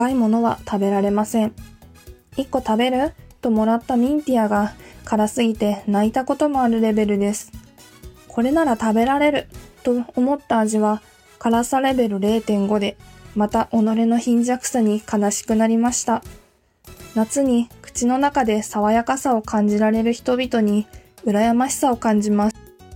高いものは食べられません。1個食べるともらったミンティアが辛すぎて泣いたこともあるレベルです。これなら食べられると思った味は辛さレベル 0.5 で、また己の貧弱さに悲しくなりました。夏に口の中で爽やかさを感じられる人々に羨ましさを感じます。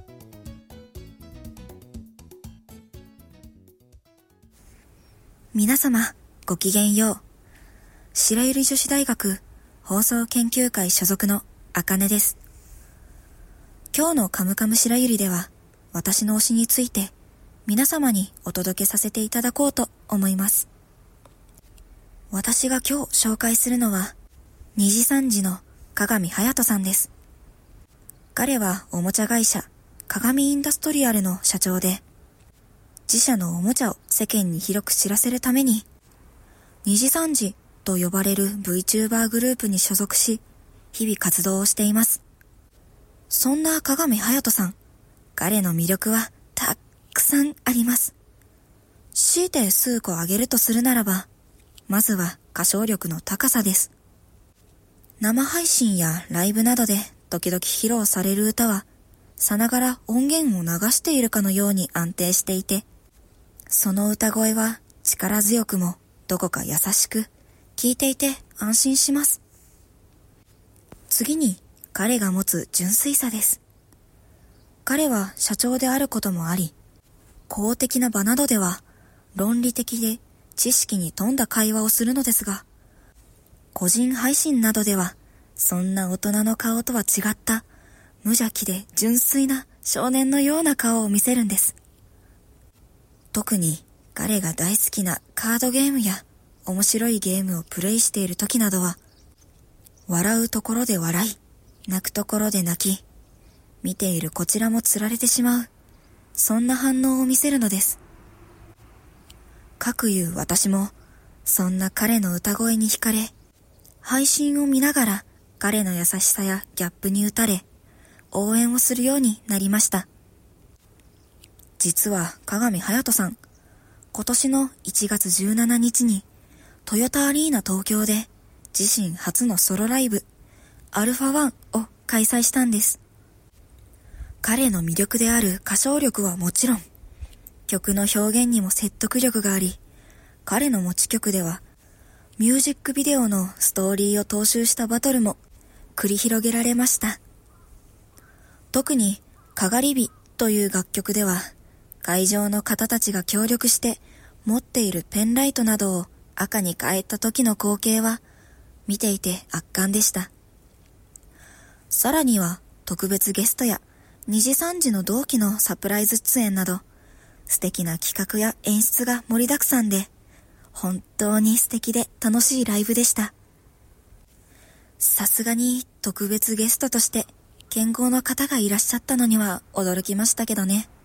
皆様、ごきげんよう。白百合女子大学放送研究会所属のあかねです。今日のカムカム白百合では、私の推しについて皆様にお届けさせていただこうと思います。私が今日紹介するのは、2時3時の鏡隼人さんです。彼はおもちゃ会社鏡インダストリアルの社長で、自社のおもちゃを世間に広く知らせるために、2時3時と呼ばれる VTuber グループに所属し、日々活動をしています。そんな鏡隼人さん、彼の魅力はたくさんあります。強いて数個挙げるとするならば、まずは歌唱力の高さです。生配信やライブなどで時々披露される歌は、さながら音源を流しているかのように安定していて、その歌声は力強くもどこか優しく、聴いていて安心します。次に彼が持つ純粋さです。彼は社長であることもあり、公的な場などでは論理的で知識に富んだ会話をするのですが、個人配信などではそんな大人の顔とは違った無邪気で純粋な少年のような顔を見せるんです。特に彼が大好きなカードゲームや面白いゲームをプレイしている時などは、笑うところで笑い、泣くところで泣き、見ているこちらもつられてしまう、そんな反応を見せるのです。かくいう私も、そんな彼の歌声に惹かれ、配信を見ながら彼の優しさやギャップに打たれ、応援をするようになりました。実は鏡隼人さん、今年の1月17日にトヨタアリーナ東京で自身初のソロライブアルファ1を開催したんです。彼の魅力である歌唱力はもちろん、曲の表現にも説得力があり、彼の持ち曲ではミュージックビデオのストーリーを踏襲したバトルも繰り広げられました。特にかがり火という楽曲では、会場の方たちが協力して持っているペンライトなどを赤に変えた時の光景は見ていて圧巻でした。さらには特別ゲストや2時3時の同期のサプライズ出演など素敵な企画や演出が盛りだくさんで、本当に素敵で楽しいライブでした。さすがに特別ゲストとして健康の方がいらっしゃったのには驚きましたけどね。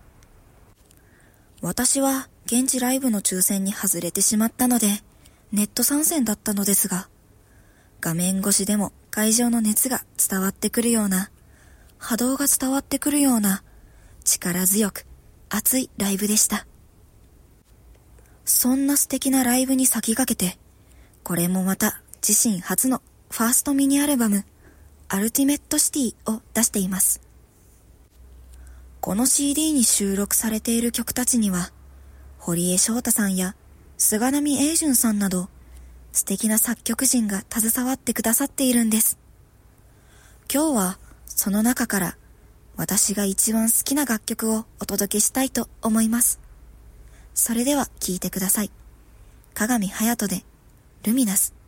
私は現地ライブの抽選に外れてしまったのでネット参戦だったのですが、画面越しでも会場の熱が伝わってくるような、波動が伝わってくるような力強く熱いライブでした。そんな素敵なライブに先駆けて、これもまた自身初のファーストミニアルバムアルティメットシティを出しています。この CD に収録されている曲たちには、堀江翔太さんや菅波英順さんなど素敵な作曲人が携わってくださっているんです。今日はその中から私が一番好きな楽曲をお届けしたいと思います。それでは聴いてください。鏡隼人でルミナス。